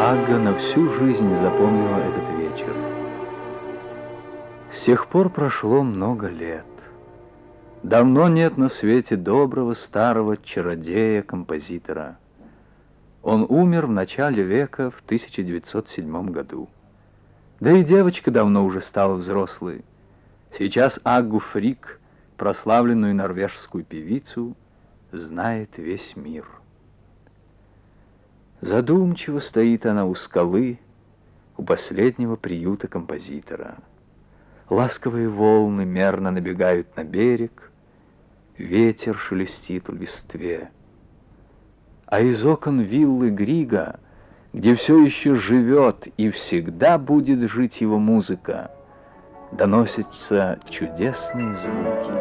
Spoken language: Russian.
Агга на всю жизнь запомнила этот вечер. С тех пор прошло много лет. Давно нет на свете доброго старого чародея-композитора. Он умер в начале века в 1907 году. Да и девочка давно уже стала взрослой. Сейчас Аггу Фрик, прославленную норвежскую певицу, знает весь мир. Задумчиво стоит она у скалы, у последнего приюта композитора. Ласковые волны мерно набегают на берег, ветер шелестит в листве. А из окон виллы Грига, где все еще живет и всегда будет жить его музыка, доносятся чудесные звуки.